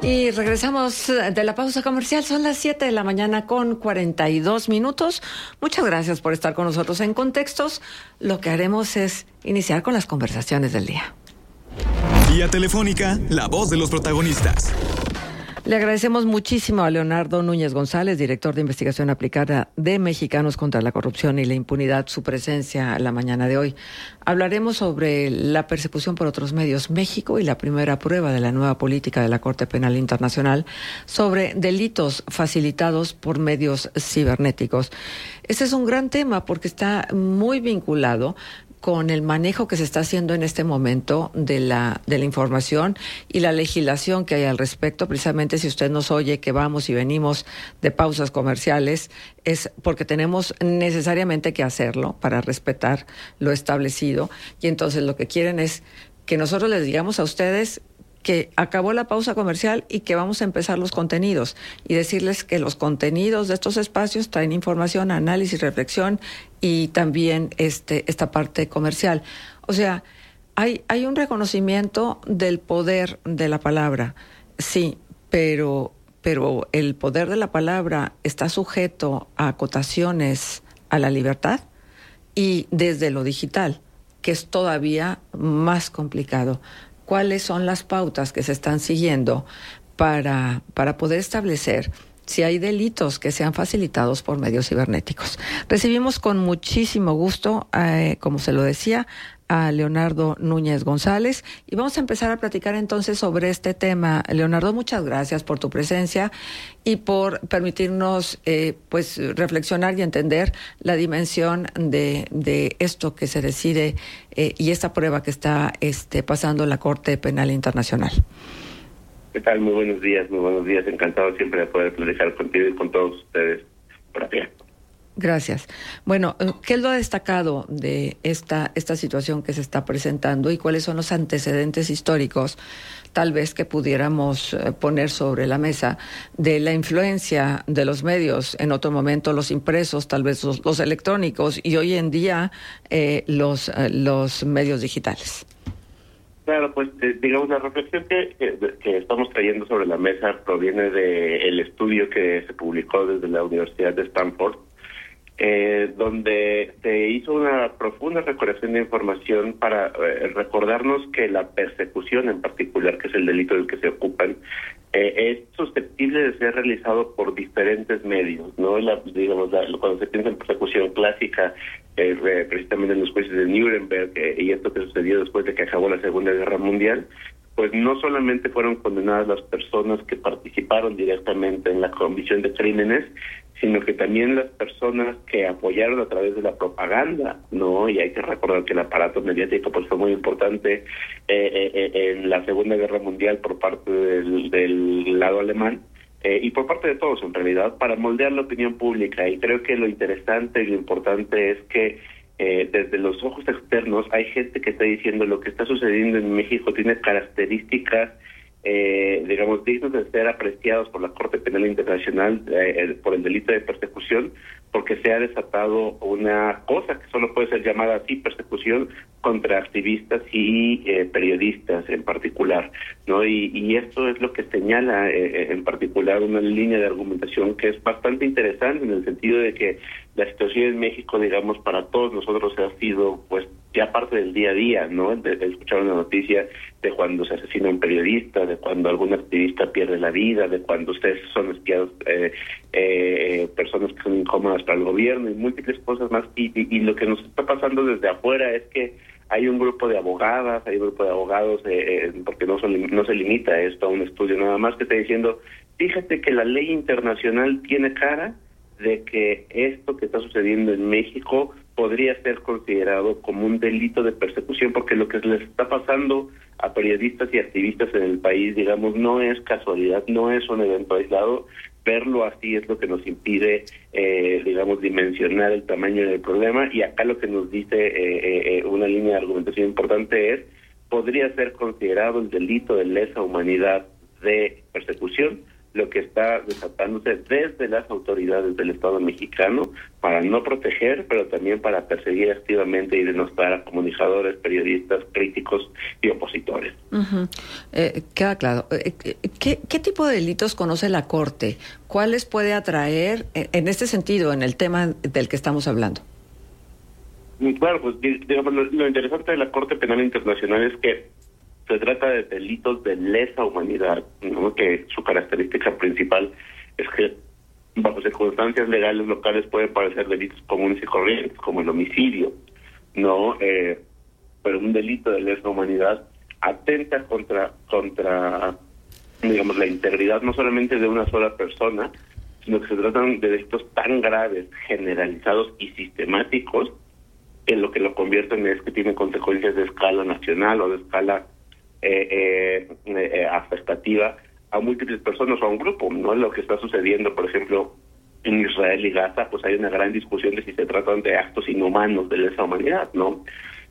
Y regresamos de la pausa comercial. Son las 7 de la mañana con 42 minutos. Muchas gracias por estar con nosotros en Contextos. Lo que haremos es iniciar con las conversaciones del día. Vía telefónica, la voz de los protagonistas. Le agradecemos muchísimo a Leonardo Núñez González, director de investigación aplicada de Mexicanos contra la Corrupción y la Impunidad, su presencia la mañana de hoy. Hablaremos sobre la persecución por otros medios, México y la primera prueba de la nueva política de la Corte Penal Internacional sobre delitos facilitados por medios cibernéticos. Este es un gran tema porque está muy vinculado con el manejo que se está haciendo en este momento de la información y la legislación que hay al respecto. Precisamente si usted nos oye que vamos y venimos de pausas comerciales, es porque tenemos necesariamente que hacerlo para respetar lo establecido. Y entonces lo que quieren es que nosotros les digamos a ustedes que acabó la pausa comercial y que vamos a empezar los contenidos y decirles que los contenidos de estos espacios traen información, análisis, reflexión y también esta parte comercial. O sea, hay un reconocimiento del poder de la palabra, sí, pero el poder de la palabra está sujeto a acotaciones a la libertad y desde lo digital, que es todavía más complicado. ¿Cuáles son las pautas que se están siguiendo para poder establecer si hay delitos que sean facilitados por medios cibernéticos? Recibimos con muchísimo gusto, como se lo decía, a Leonardo Núñez González y vamos a empezar a platicar entonces sobre este tema. Leonardo, muchas gracias por tu presencia y por permitirnos reflexionar y entender la dimensión de esto que se decide y esta prueba que está pasando en la Corte Penal Internacional. ¿Qué tal? Muy buenos días. Encantado siempre de poder platicar contigo y con todos ustedes por aquí. Gracias. Bueno, ¿qué es lo destacado de esta situación que se está presentando y cuáles son los antecedentes históricos, tal vez que pudiéramos poner sobre la mesa, de la influencia de los medios, en otro momento los impresos, tal vez los electrónicos y hoy en día los medios digitales? Claro, pues digamos la reflexión que estamos trayendo sobre la mesa proviene del estudio que se publicó desde la Universidad de Stanford, donde se hizo una profunda recolección de información para recordarnos que la persecución en particular, que es el delito del que se ocupan, es susceptible de ser realizado por diferentes medios, ¿no? Cuando se piensa en persecución clásica, precisamente en los juicios de Nuremberg y esto que sucedió después de que acabó la Segunda Guerra Mundial, pues no solamente fueron condenadas las personas que participaron directamente en la comisión de crímenes, sino que también las personas que apoyaron a través de la propaganda, ¿no? Y hay que recordar que el aparato mediático pues fue muy importante en la Segunda Guerra Mundial por parte del lado alemán, y por parte de todos en realidad, para moldear la opinión pública. Y creo que lo interesante y lo importante es que desde los ojos externos hay gente que está diciendo lo que está sucediendo en México tiene características dignas de ser apreciados por la Corte Penal Internacional por el delito de persecución, porque se ha desatado una cosa que solo puede ser llamada así, persecución contra activistas y periodistas en particular, ¿no? Y esto es lo que señala en particular una línea de argumentación que es bastante interesante, en el sentido de que la situación en México, digamos, para todos nosotros ha sido, pues, ya parte del día a día, ¿no? De escuchar una noticia de cuando se asesina un periodista, de cuando algún activista pierde la vida, de cuando ustedes son espiados, personas que son incómodas para el gobierno y múltiples cosas más. Y lo que nos está pasando desde afuera es que hay un grupo de abogadas, hay un grupo de abogados, porque no se limita esto a un estudio nada más, que está diciendo, fíjate que la ley internacional tiene cara de que esto que está sucediendo en México podría ser considerado como un delito de persecución, porque lo que les está pasando a periodistas y activistas en el país, digamos, no es casualidad, no es un evento aislado. Verlo así es lo que nos impide, dimensionar el tamaño del problema. Y acá lo que nos dice una línea de argumentación importante es, podría ser considerado el delito de lesa humanidad de persecución, lo que está desatándose desde las autoridades del Estado mexicano para no proteger, pero también para perseguir activamente y denostar a comunicadores, periodistas, críticos y opositores. Queda claro. ¿Qué tipo de delitos conoce la Corte? ¿Cuáles puede atraer en este sentido, en el tema del que estamos hablando? Claro, pues digamos, lo interesante de la Corte Penal Internacional es que se trata de delitos de lesa humanidad, ¿no? Que su característica principal es que bajo circunstancias legales locales pueden parecer delitos comunes y corrientes, como el homicidio, ¿no? Pero un delito de lesa humanidad atenta contra digamos, la integridad no solamente de una sola persona, sino que se tratan de delitos tan graves, generalizados y sistemáticos, que lo convierten es que tienen consecuencias de escala nacional o de escala afectativa a múltiples personas o a un grupo, ¿no? Lo que está sucediendo, por ejemplo, en Israel y Gaza, pues hay una gran discusión de si se tratan de actos inhumanos de lesa humanidad, ¿no?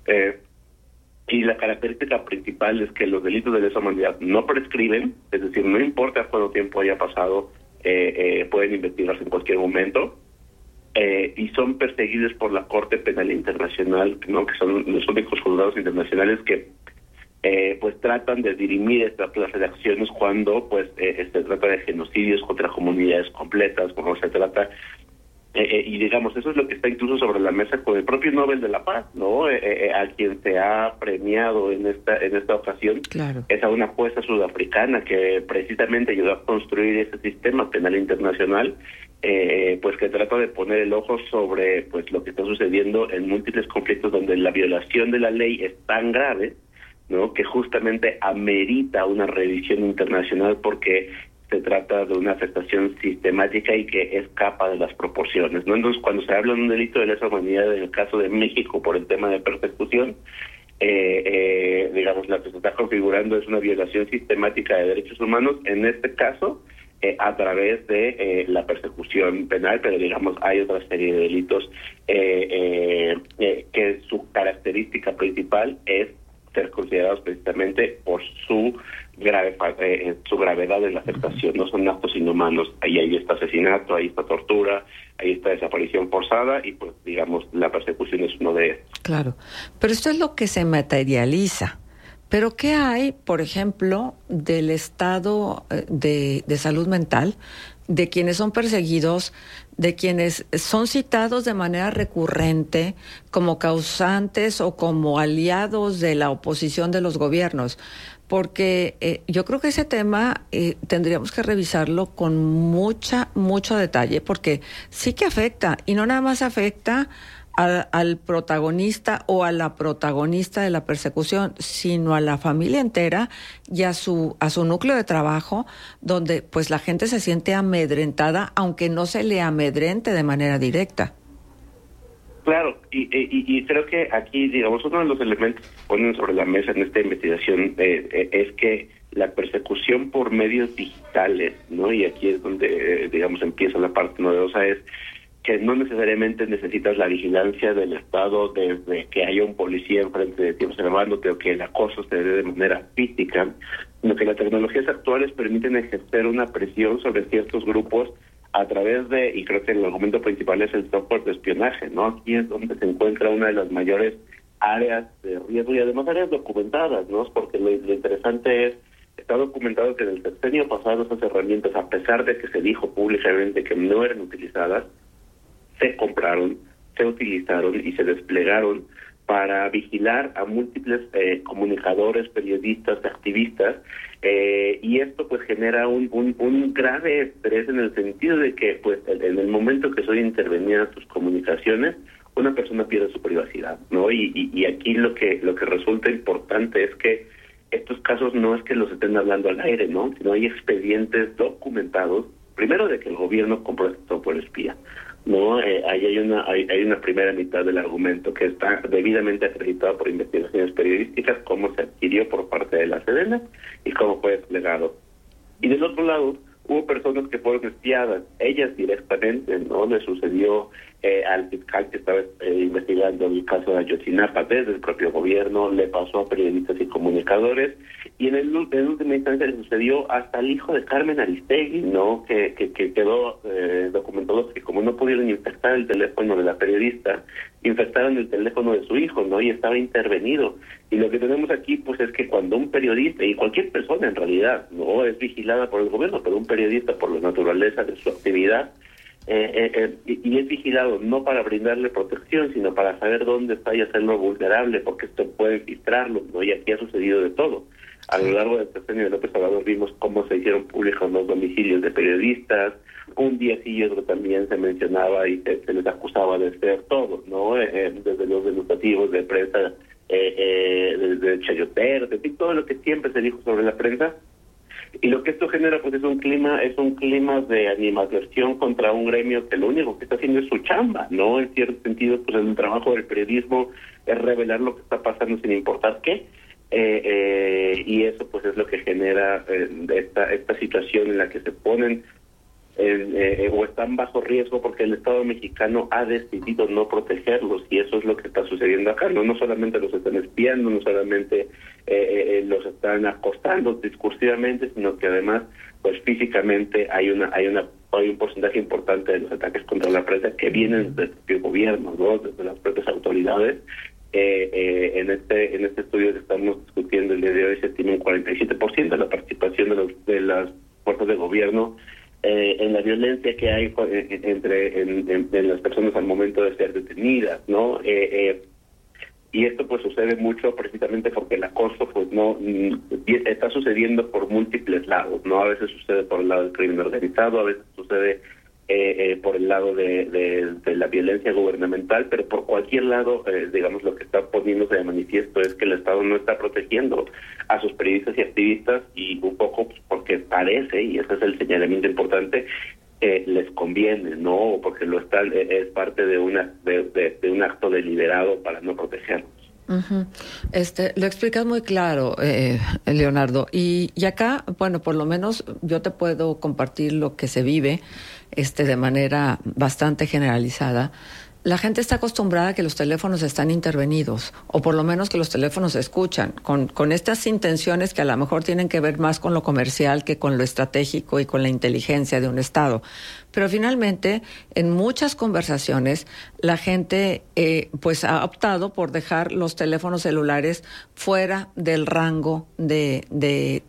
Y la característica principal es que los delitos de lesa humanidad no prescriben, es decir, no importa cuánto tiempo haya pasado, pueden investigarse en cualquier momento, y son perseguidos por la Corte Penal Internacional, ¿no? Que son los únicos juzgados internacionales que pues tratan de dirimir esta clase de acciones cuando pues se trata de genocidios contra comunidades completas, cuando se trata y digamos, eso es lo que está incluso sobre la mesa con el propio Nobel de la Paz, ¿no? A quien se ha premiado en esta ocasión. Claro. Es a una jueza sudafricana que precisamente ayudó a construir ese sistema penal internacional, pues que trata de poner el ojo sobre pues lo que está sucediendo en múltiples conflictos donde la violación de la ley es tan grave, ¿no? Que justamente amerita una revisión internacional porque se trata de una afectación sistemática y que escapa de las proporciones, ¿no? Entonces, cuando se habla de un delito de lesa humanidad en el caso de México por el tema de persecución, digamos, la que se está configurando es una violación sistemática de derechos humanos, en este caso, a través de la persecución penal, pero digamos, hay otra serie de delitos que su característica principal es ser considerados precisamente por su gravedad en la afectación. No son actos inhumanos. Ahí está asesinato, ahí está tortura, ahí está desaparición forzada y pues digamos la persecución es uno de ellos. Claro, pero esto es lo que se materializa. Pero ¿qué hay, por ejemplo, del estado de salud mental de quienes son perseguidos, de quienes son citados de manera recurrente como causantes o como aliados de la oposición de los gobiernos? Porque yo creo que ese tema tendríamos que revisarlo con mucho detalle, porque sí que afecta, y no nada más afecta al protagonista o a la protagonista de la persecución, sino a la familia entera y a su núcleo de trabajo, donde pues la gente se siente amedrentada, aunque no se le amedrente de manera directa. Claro, y creo que aquí, digamos, uno de los elementos que ponen sobre la mesa en esta investigación es que la persecución por medios digitales, ¿no? Y aquí es donde, digamos, empieza la parte novedosa, es que no necesariamente necesitas la vigilancia del Estado desde que haya un policía enfrente de ti observándote o que el acoso se dé de manera física, sino que las tecnologías actuales permiten ejercer una presión sobre ciertos grupos a través de, y creo que el argumento principal es el software de espionaje, ¿no? Aquí es donde se encuentra una de las mayores áreas de riesgo y además áreas documentadas, ¿no? Porque lo interesante es, está documentado que en el sexenio pasado esas herramientas, a pesar de que se dijo públicamente que no eran utilizadas, se compraron, se utilizaron y se desplegaron para vigilar a múltiples comunicadores, periodistas, activistas, y esto pues genera un grave estrés en el sentido de que pues en el momento que soy intervenida en tus comunicaciones, una persona pierde su privacidad, ¿no? Y aquí lo que resulta importante es que estos casos no es que los estén hablando al aire, ¿no? Sino hay expedientes documentados, primero de que el gobierno compró este software espía, ¿no? Ahí hay una primera mitad del argumento que está debidamente acreditado por investigaciones periodísticas, cómo se adquirió por parte de la Sedena y cómo fue desplegado. Y del otro lado, Hubo personas que fueron espiadas, ellas directamente, ¿no? Le sucedió al fiscal que estaba investigando el caso de Ayotzinapa desde el propio gobierno, le pasó a periodistas y comunicadores, y en última instancia le sucedió hasta al hijo de Carmen Aristegui, ¿no? Que quedó documentado que como no pudieron infectar el teléfono de la periodista, infectaron el teléfono de su hijo, ¿no? Y estaba intervenido. Y lo que tenemos aquí, pues, es que cuando un periodista, y cualquier persona en realidad, no es vigilada por el gobierno, pero un periodista por la naturaleza de su actividad, y es vigilado no para brindarle protección, sino para saber dónde está y hacerlo vulnerable, porque esto puede filtrarlo, ¿no? Y aquí ha sucedido de todo. A lo largo del sexenio de López Obrador vimos cómo se hicieron públicos los domicilios de periodistas. Un día sí y otro también se mencionaba y se les acusaba de ser todo, ¿no? Desde los demostrativos de prensa, desde Chayoter, de todo lo que siempre se dijo sobre la prensa. Y lo que esto genera, pues, es un clima de animadversión contra un gremio que lo único que está haciendo es su chamba, ¿no? En cierto sentido, pues, el trabajo del periodismo es revelar lo que está pasando sin importar qué. Y eso, pues, es lo que genera esta situación en la que se ponen o están bajo riesgo porque el Estado mexicano ha decidido no protegerlos, y eso es lo que está sucediendo acá. No solamente los están espiando, no solamente los están acostando discursivamente, sino que además, pues, físicamente hay un porcentaje importante de los ataques contra la prensa que vienen del propio gobierno, ¿no? Desde las propias autoridades. En este estudio que estamos discutiendo el día de hoy se estima un 47% de la participación de las fuerzas de gobierno en la violencia que hay entre las personas al momento de ser detenidas, ¿no? Y esto, pues, sucede mucho precisamente porque el acoso, pues, no está sucediendo por múltiples lados, ¿no? A veces sucede por el lado del crimen organizado, a veces sucede por el lado de la violencia gubernamental, pero por cualquier lado, digamos, lo que está poniéndose de manifiesto es que el Estado no está protegiendo a sus periodistas y activistas, y un poco, pues, porque parece, y ese es el señalamiento importante, les conviene, ¿no? Porque es parte de un acto deliberado para no protegerlos. Uh-huh. Lo explicas muy claro, Leonardo. Y acá, bueno, por lo menos yo te puedo compartir lo que se vive de manera bastante generalizada. La gente está acostumbrada a que los teléfonos están intervenidos, o por lo menos que los teléfonos se escuchan, con estas intenciones que a lo mejor tienen que ver más con lo comercial que con lo estratégico y con la inteligencia de un Estado. Pero finalmente, en muchas conversaciones, la gente pues ha optado por dejar los teléfonos celulares fuera del rango de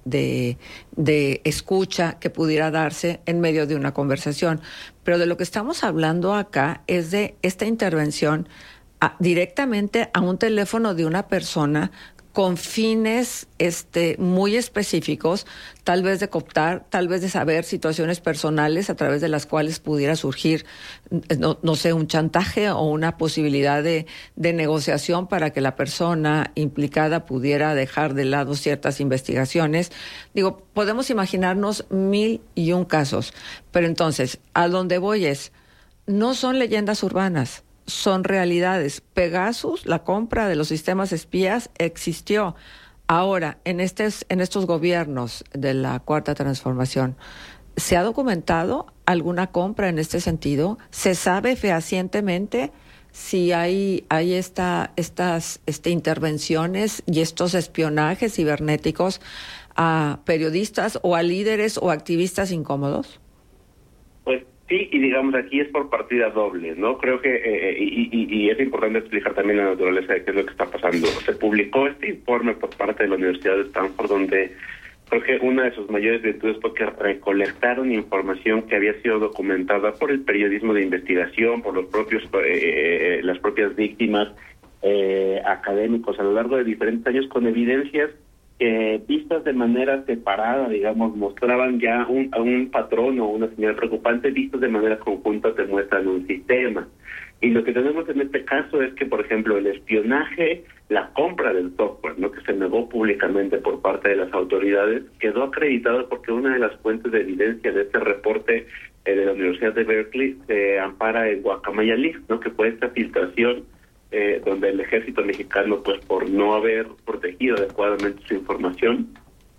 escucha que pudiera darse en medio de una conversación. Pero de lo que estamos hablando acá es de esta intervención directamente a un teléfono de una persona con fines muy específicos, tal vez de cooptar, tal vez de saber situaciones personales a través de las cuales pudiera surgir, no sé, un chantaje o una posibilidad de negociación para que la persona implicada pudiera dejar de lado ciertas investigaciones. Digo, podemos imaginarnos 1001 casos, pero entonces, a donde voy no son leyendas urbanas, son realidades. Pegasus, la compra de los sistemas espías, existió. Ahora, en estos gobiernos de la Cuarta Transformación, ¿se ha documentado alguna compra en este sentido? ¿Se sabe fehacientemente si hay estas intervenciones y estos espionajes cibernéticos a periodistas o a líderes o activistas incómodos? Pues sí, y digamos aquí es por partida doble, ¿no? Creo que, y es importante explicar también la naturaleza de qué es lo que está pasando. Se publicó este informe por parte de la Universidad de Stanford, donde creo que una de sus mayores virtudes fue que recolectaron información que había sido documentada por el periodismo de investigación, por los propios las propias víctimas, académicos a lo largo de diferentes años, con evidencias vistas de manera separada, digamos, mostraban ya un patrón o una señal preocupante, vistas de manera conjunta te muestran un sistema. Y lo que tenemos en este caso es que, por ejemplo, el espionaje, la compra del software, ¿no?, que se negó públicamente por parte de las autoridades, quedó acreditado porque una de las fuentes de evidencia de este reporte de la Universidad de Berkeley se ampara en Guacamaya Leaks, ¿no?, que fue esta filtración donde el ejército mexicano, pues por no haber protegido adecuadamente su información,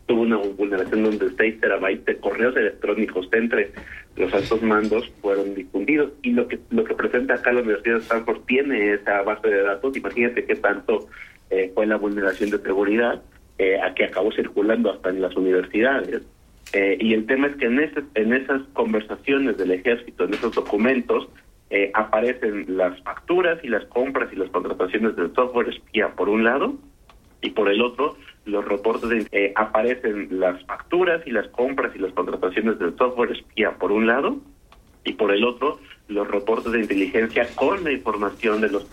tuvo una vulneración donde 6 terabytes de correos electrónicos entre los altos mandos fueron difundidos. Y lo que presenta acá la Universidad de Stanford tiene esa base de datos. Imagínate qué tanto fue la vulneración de seguridad, a que acabó circulando hasta en las universidades. Y el tema es que en esas conversaciones del ejército, en esos documentos, aparecen las facturas y las compras y las contrataciones del software espía por un lado, y por el otro los reportes aparecen las facturas y las compras y las contrataciones del software espía por un lado, y por el otro los reportes de inteligencia con la información de los